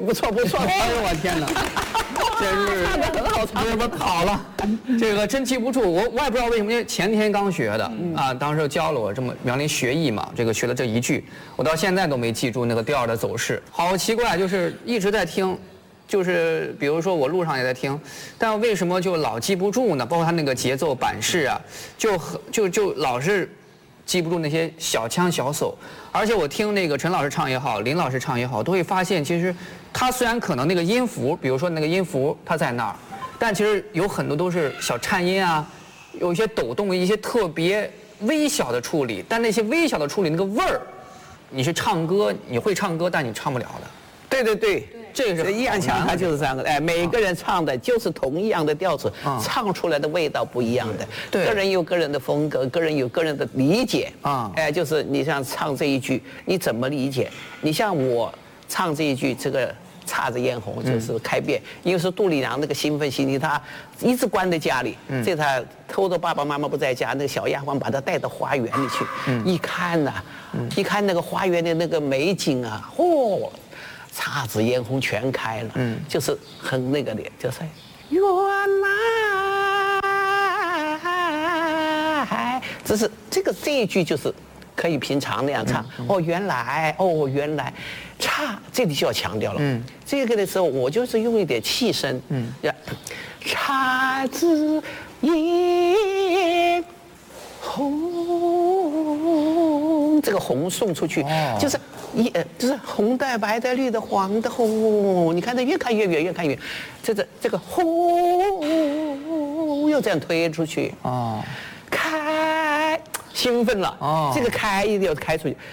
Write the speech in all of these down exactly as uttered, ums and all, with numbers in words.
不错不错。 哎呦我天哪！这是唱得很好，唱这不跑了，这个真记不住。我我也不知道为什么，因为前天刚学的啊，当时教了我这么苗林学艺嘛，这个学了这一句，我到现在都没记住那个调的走势，好奇怪，就是一直在听。就是比如说我路上也在听，但为什么就老记不住呢？包括他那个节奏板式啊，就很就就老是记不住那些小腔小手。而且我听那个陈老师唱也好，林老师唱也好，都会发现其实他虽然可能那个音符，比如说那个音符它在那儿，但其实有很多都是小颤音啊，有一些抖动，一些特别微小的处理。但那些微小的处理那个味儿，你是唱歌你会唱歌，但你唱不了的。 对对对。 这个是易烊千他就是这样的，哎，每个人唱的就是同一样的调子，唱出来的味道不一样的。 对， 个人有个人的风格，个人有个人的理解啊。 哎，就是你像唱这一句，你怎么理解？你像我唱这一句，这个姹紫嫣红就是开遍，因为是杜丽娘那个兴奋心理，她一直关在家里，这她偷着爸爸妈妈不在家，那个小丫鬟把她带到花园里去，一看呐，一看那个花园的那个美景啊，嚯！姹紫嫣红全开了，嗯，就是很那个的，就是原来，只是这个这一句就是可以平常那样唱，嗯、哦，原来，哦，原来，姹这里就要强调了，嗯，这个的时候我就是用一点气声，嗯，姹紫嫣红，这个红送出去，哦、就是。一呃，就是红的、白的、绿的、黄的、红，你看它越看越远，越看越，这个这个红又这样推出去哦，开兴奋了哦，这个开一定要开出去，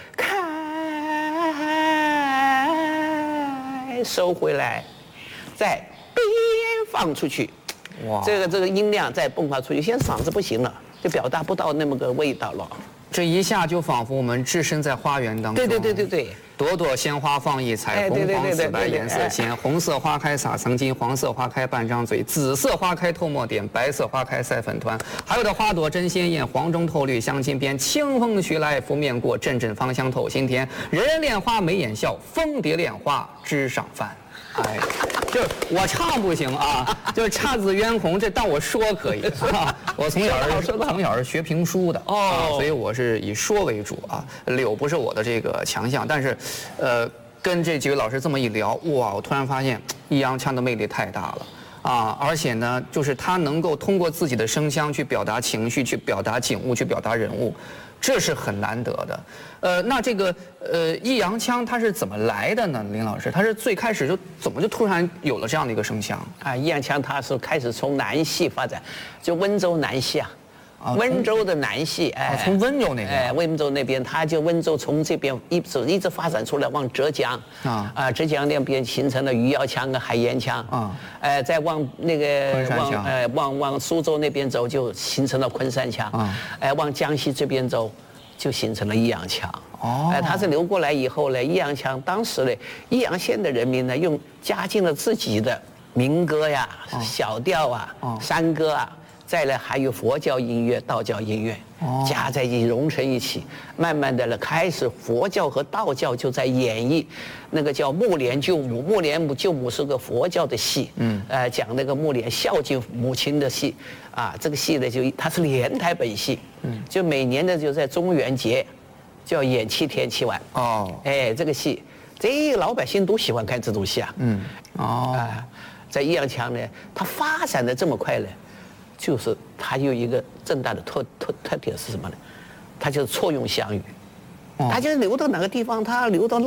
开收回来，再边放出去，哇，这个这个音量再迸发出去，现在嗓子不行了，就表达不到那么个味道了。 这一下就仿佛我们置身在花园当中。 对对对对对， 朵朵鲜花放异彩，红黄紫白颜色鲜。红色花开撒曾经，黄色花开半张嘴，紫色花开透墨点，白色花开赛粉团。还有的花朵真鲜艳，黄中透绿香金边。清风徐来拂面过，阵阵芳香透心田。人人恋花眉眼笑，蜂蝶恋花枝上翻。哎，就是我唱不行啊，就是姹紫嫣红，这当我说可以啊。我从小是从小是学评书的哦，所以我是以说为主啊。柳不是我的这个强项，但是，呃，跟这几位老师这么一聊，哇，我突然发现易烊千的魅力太大了啊！而且呢，就是他能够通过自己的声腔去表达情绪，去表达景物，去表达人物。这是很难得的，呃，那这个呃易烊千他是怎么来的呢？林老师，他是最开始就怎么就突然有了这样的一个声腔啊？易烊千他是开始从南戏发展，就温州南戏啊。温州的南戏， 哎，从温州那边， 哎，温州那边，他就温州从这边一直一直发展出来，往浙江啊啊，浙江那边形成了余姚腔跟海盐腔啊，哎，再往那个往呃往往苏州那边走，就形成了昆山腔啊，哎，往江西这边走，就形成了易烊腔哦，哎，他是流过来以后呢，易烊腔当时呢，易阳县的人民呢，用加进了自己的民歌呀、小调啊、山歌啊。再来还有佛教音乐、道教音乐，加在一起融成一起，慢慢的呢，开始佛教和道教就在演绎，那个叫目连救母，目连救母是个佛教的戏，嗯，呃，讲那个目连孝敬母亲的戏，啊，这个戏呢就它是连台本戏，嗯，就每年的就在中元节，就要演七天七晚，哦，哎，这个戏，这老百姓都喜欢看这种戏啊，嗯，哦，啊，在易烊千呢，他发展的这么快呢。就是它有一个正大的特特特点是什么呢？它就是错用湘语，它就是流到哪个地方，它流到。